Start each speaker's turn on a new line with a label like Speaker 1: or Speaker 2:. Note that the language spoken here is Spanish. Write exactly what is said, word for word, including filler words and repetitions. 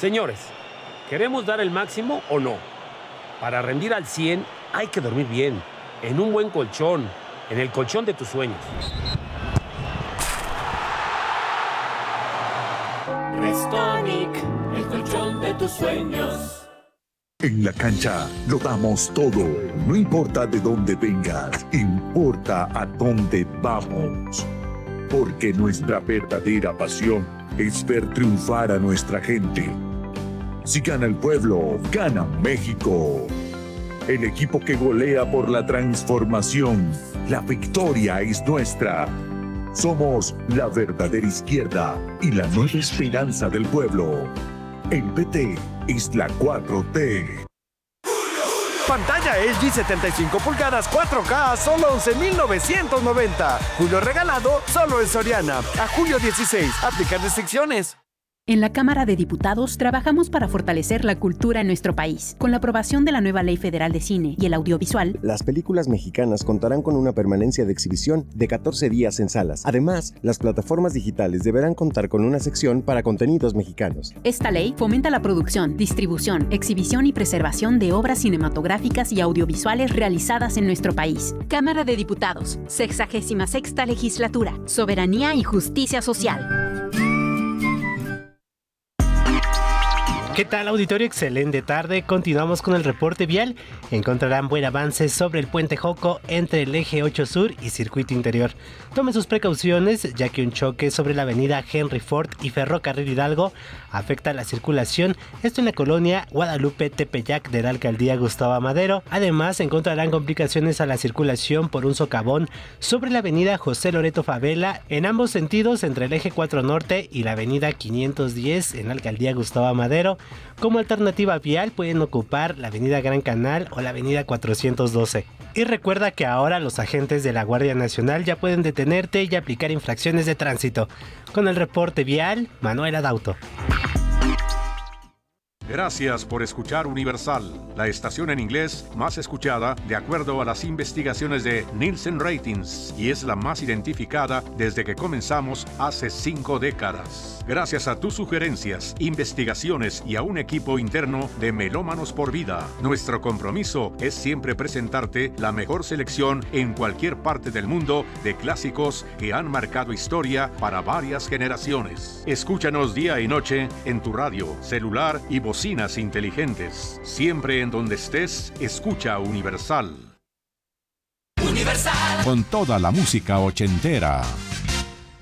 Speaker 1: Señores, ¿queremos dar el máximo o no? Para rendir al cien hay que dormir bien, en un buen colchón, en el colchón de tus sueños.
Speaker 2: Restonic, el colchón de tus sueños.
Speaker 3: En la cancha lo damos todo, no importa de dónde vengas, importa a dónde vamos. Porque nuestra verdadera pasión es ver triunfar a nuestra gente. Si gana el pueblo, gana México. El equipo que golea por la transformación, la victoria es nuestra. Somos la verdadera izquierda y la nueva esperanza del pueblo. El P T es la cuatro T.
Speaker 4: Pantalla L G setenta y cinco pulgadas cuatro K a solo once mil novecientos noventa. Julio regalado solo en Soriana. A julio dieciséis. Aplican restricciones.
Speaker 5: En la Cámara de Diputados trabajamos para fortalecer la cultura en nuestro país. Con la aprobación de la nueva Ley Federal de Cine y el Audiovisual,
Speaker 6: las películas mexicanas contarán con una permanencia de exhibición de catorce días en salas. Además, las plataformas digitales deberán contar con una sección para contenidos mexicanos.
Speaker 5: Esta ley fomenta la producción, distribución, exhibición y preservación de obras cinematográficas y audiovisuales realizadas en nuestro país. Cámara de Diputados, sexagésima sexta Legislatura, Soberanía y Justicia Social.
Speaker 7: ¿Qué tal, auditorio? Excelente tarde. Continuamos con el reporte vial. Encontrarán buen avance sobre el Puente Joco entre el Eje ocho Sur y Circuito Interior. Tomen sus precauciones, ya que un choque sobre la avenida Henry Ford y Ferrocarril Hidalgo afecta la circulación. Esto en la colonia Guadalupe Tepeyac de la alcaldía Gustavo Amadero. Además, encontrarán complicaciones a la circulación por un socavón sobre la avenida José Loreto Favela en ambos sentidos entre el Eje cuatro Norte y la avenida quinientos diez en la alcaldía Gustavo Amadero. Como alternativa vial pueden ocupar la avenida Gran Canal o la avenida cuatrocientos doce. Y recuerda que ahora los agentes de la Guardia Nacional ya pueden detenerte y aplicar infracciones de tránsito. Con el reporte vial, Manuel Adauto.
Speaker 8: Gracias por escuchar Universal, la estación en inglés más escuchada de acuerdo a las investigaciones de Nielsen Ratings, y es la más identificada desde que comenzamos hace cinco décadas. Gracias a tus sugerencias, investigaciones y a un equipo interno de Melómanos por Vida, nuestro compromiso es siempre presentarte la mejor selección en cualquier parte del mundo de clásicos que han marcado historia para varias generaciones. Escúchanos día y noche en tu radio, celular y bocinas inteligentes. Siempre en donde estés, escucha Universal.
Speaker 2: Universal.
Speaker 9: Con toda la música ochentera.